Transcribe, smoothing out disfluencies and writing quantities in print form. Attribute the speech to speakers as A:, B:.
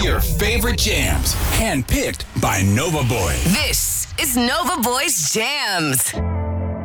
A: your favorite jams, handpicked by Nova Boy.
B: This is Nova Boys Jams.